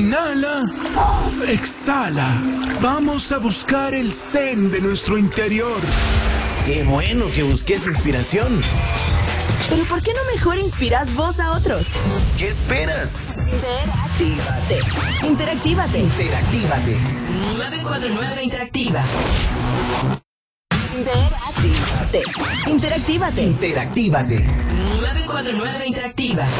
Inhala. Exhala. Vamos a buscar el zen de nuestro interior. Qué bueno que busques inspiración. Pero ¿por qué no mejor inspiras vos a otros? ¿Qué esperas? Interactívate. 949 Interactiva. Interactívate. 949 Interactiva.